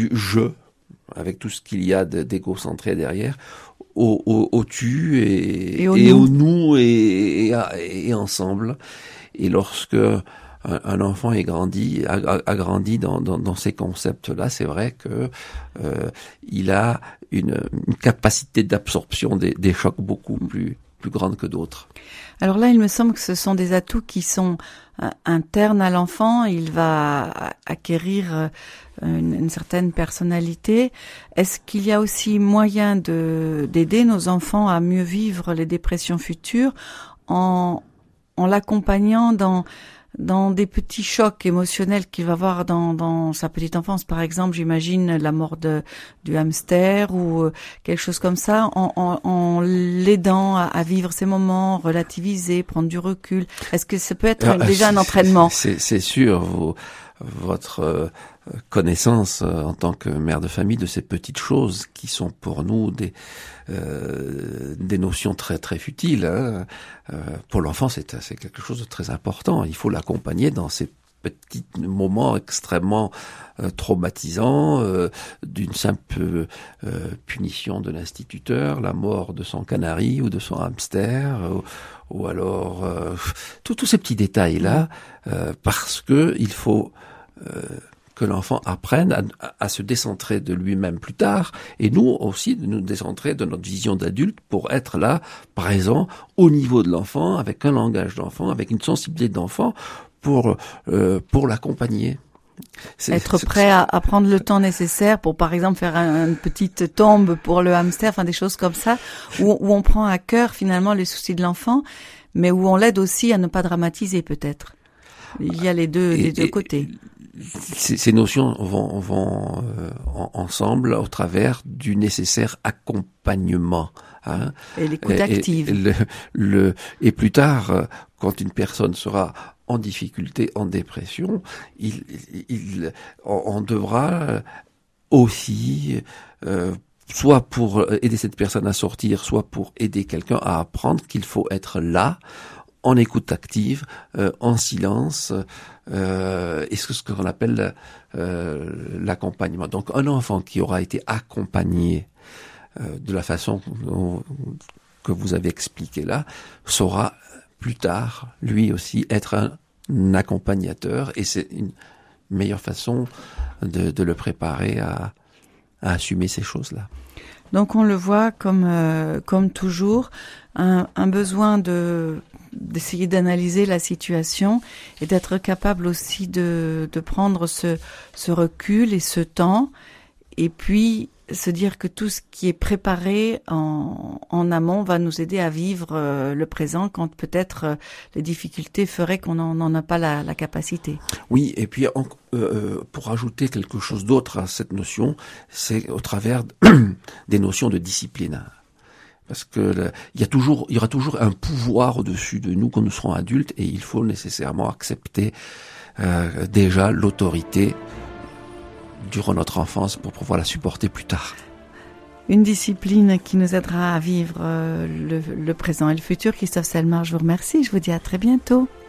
du je, avec tout ce qu'il y a d'égocentré derrière, au tu et au nous et ensemble. Et lorsque un enfant a grandi dans ces concepts-là, c'est vrai que il a une capacité d'absorption des chocs beaucoup plus grande que d'autres. Alors là, il me semble que ce sont des atouts qui sont internes à l'enfant. Il va acquérir une certaine personnalité. Est-ce qu'il y a aussi moyen d'aider nos enfants à mieux vivre les dépressions futures en l'accompagnant dans des petits chocs émotionnels qu'il va avoir dans sa petite enfance? Par exemple, j'imagine la mort du hamster ou quelque chose comme ça, en l'aidant à vivre ces moments, relativiser, prendre du recul. Est-ce que ça peut être déjà un entraînement? C'est sûr. Votre connaissance en tant que mère de famille de ces petites choses qui sont pour nous des notions très très futiles, hein. Pour l'enfant, c'est quelque chose de très important. Il faut l'accompagner dans ces petits moments extrêmement traumatisants, d'une simple punition de l'instituteur, la mort de son canari ou de son hamster, ou alors tous ces petits détails là, parce que il faut que l'enfant apprenne à se décentrer de lui-même plus tard, et nous aussi de nous décentrer de notre vision d'adulte pour être là, présent, au niveau de l'enfant, avec un langage d'enfant, avec une sensibilité d'enfant, pour l'accompagner. Être prêt à prendre le temps nécessaire pour, par exemple, faire une petite tombe pour le hamster, enfin des choses comme ça, où on prend à cœur finalement les soucis de l'enfant, mais où on l'aide aussi à ne pas dramatiser peut-être. Il y a les deux côtés. Ces notions vont ensemble au travers du nécessaire accompagnement, hein. Et l'écoute active. Et plus tard, quand une personne sera en difficulté, en dépression, on devra aussi, soit pour aider cette personne à sortir, soit pour aider quelqu'un à apprendre qu'il faut être là, en écoute active, en silence, et ce qu'on appelle l'accompagnement. Donc un enfant qui aura été accompagné de la façon que vous avez expliqué là, saura plus tard, lui aussi, être un accompagnateur, et c'est une meilleure façon de le préparer à assumer ces choses-là. Donc on le voit comme toujours, un besoin d'essayer d'analyser la situation et d'être capable aussi de prendre ce recul et ce temps, et puis se dire que tout ce qui est préparé en amont va nous aider à vivre le présent quand peut-être les difficultés feraient qu'on n'en a pas la capacité. Oui, et puis pour ajouter quelque chose d'autre à cette notion, c'est au travers des notions de discipline. Parce que il y aura toujours un pouvoir au-dessus de nous quand nous serons adultes, et il faut nécessairement accepter déjà l'autorité durant notre enfance pour pouvoir la supporter plus tard. Une discipline qui nous aidera à vivre le présent et le futur. Christophe Selmar, je vous remercie. Je vous dis à très bientôt.